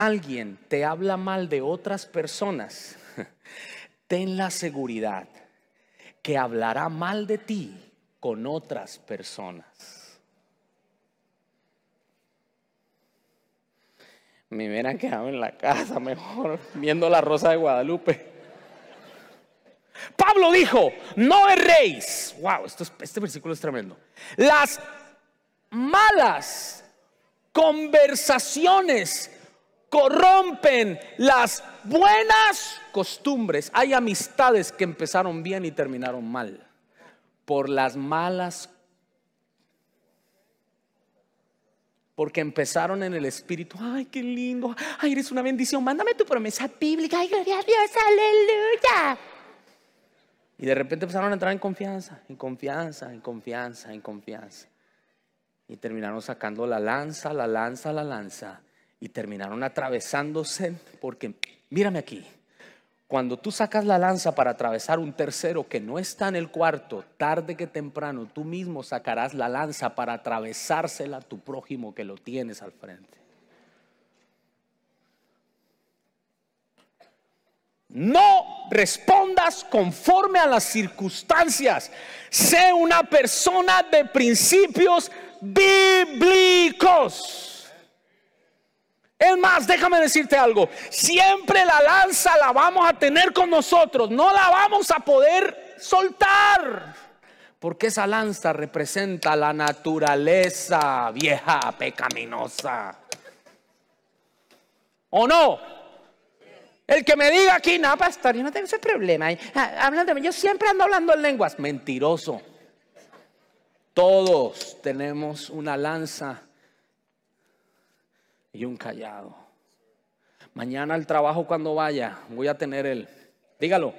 alguien te habla mal de otras personas, ten la seguridad que hablará mal de ti con otras personas. Me hubieran quedado en la casa mejor viendo La Rosa de Guadalupe. Pablo dijo: no erréis. Wow, este versículo es tremendo. Las malas conversaciones corrompen las buenas costumbres. Hay amistades que empezaron bien y terminaron mal por las malas, porque empezaron en el espíritu. Ay, qué lindo, ay, eres una bendición, mándame tu promesa bíblica, ay, gloria a Dios, aleluya. Y de repente empezaron a entrar en confianza, en confianza, en confianza, en confianza. Y terminaron sacando la lanza, la lanza, la lanza. Y terminaron atravesándose, porque mírame aquí. Cuando tú sacas la lanza para atravesar un tercero que no está en el cuarto, tarde que temprano tú mismo sacarás la lanza para atravesársela a tu prójimo que lo tienes al frente. No respondas conforme a las circunstancias. Sé una persona de principios bíblicos. Es más, déjame decirte algo. Siempre la lanza la vamos a tener con nosotros. No la vamos a poder soltar, porque esa lanza representa la naturaleza vieja, pecaminosa. ¿O no? El que me diga aquí: no, pastor, yo no tengo ese problema. Yo siempre ando hablando en lenguas. Mentiroso. Todos tenemos una lanza y un callado. Mañana al trabajo, cuando vaya, voy a tener dígalo.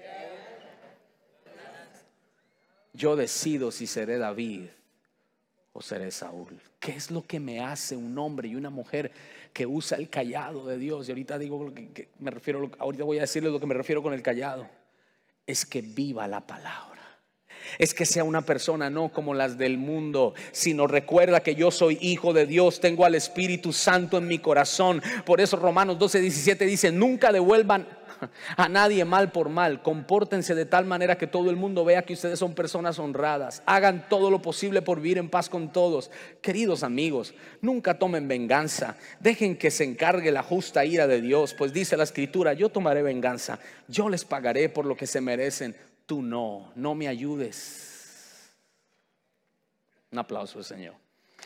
Yo decido si seré David o seré Saúl. ¿Qué es lo que me hace un hombre y una mujer que usa el callado de Dios? Y ahorita digo lo que me refiero, ahorita voy a decirles lo que me refiero con el callado. Es que viva la palabra. Es que sea una persona no como las del mundo, sino recuerda que yo soy hijo de Dios, tengo al Espíritu Santo en mi corazón. Por eso Romanos 12:17 dice: nunca devuelvan a nadie mal por mal. Compórtense de tal manera que todo el mundo vea que ustedes son personas honradas. Hagan todo lo posible por vivir en paz con todos. Queridos amigos, nunca tomen venganza. Dejen que se encargue la justa ira de Dios, pues dice la Escritura: yo tomaré venganza, yo les pagaré por lo que se merecen. Tú no me ayudes. Un aplauso al Señor.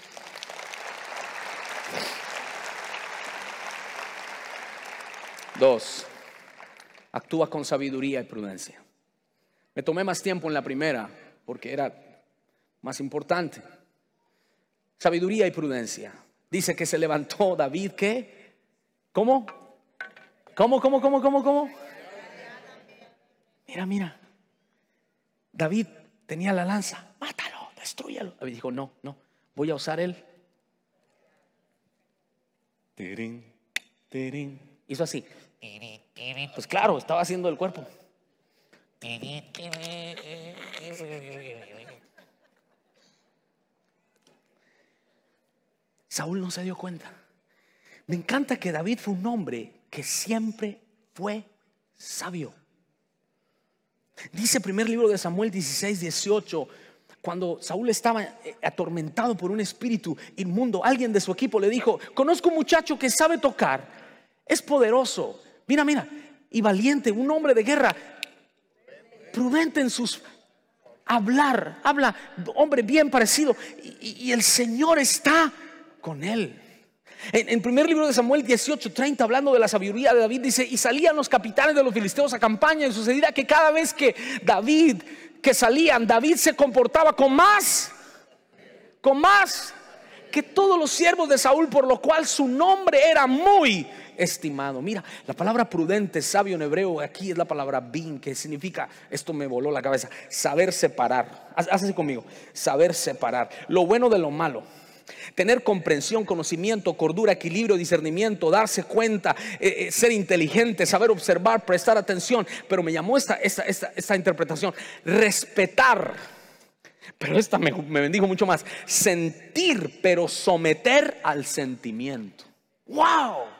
Dos, actúa con sabiduría y prudencia. Me tomé más tiempo en la primera porque era más importante. Sabiduría y prudencia. Dice que se levantó David, ¿qué? ¿Cómo? Mira. David tenía la lanza. Mátalo, destrúyalo. David dijo: no, voy a usar él. Hizo así. Pues claro, estaba haciendo el cuerpo. Saúl no se dio cuenta. Me encanta que David fue un hombre que siempre fue sabio. Dice primer libro de Samuel 16:18, cuando Saúl estaba atormentado por un espíritu inmundo, alguien de su equipo le dijo: conozco un muchacho que sabe tocar, es poderoso, mira, y valiente, un hombre de guerra, prudente en sus habla, hombre bien parecido, y el Señor está con él. En primer libro de Samuel 18:30, hablando de la sabiduría de David, dice: y salían los capitanes de los filisteos a campaña, y sucedía que cada vez que salían, David se comportaba con más que todos los siervos de Saúl, por lo cual su nombre era muy estimado. Mira, la palabra prudente, sabio en hebreo, aquí es la palabra bin, que significa, esto me voló la cabeza, saber separar. Haz así conmigo: saber separar lo bueno de lo malo. Tener comprensión, conocimiento, cordura, equilibrio, discernimiento, darse cuenta, ser inteligente, saber observar, prestar atención. Pero me llamó esta interpretación: respetar. Pero esta me bendijo mucho más: sentir, pero someter al sentimiento. ¡Wow!